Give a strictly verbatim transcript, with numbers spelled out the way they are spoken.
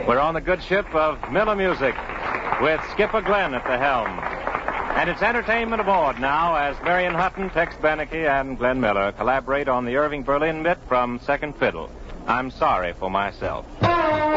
We're on the good ship of Miller Music with Skipper Glenn at the helm. And it's entertainment aboard now as Marion Hutton, Tex Beneke, and Glenn Miller collaborate on the Irving Berlin bit from Second Fiddle. I'm sorry for myself.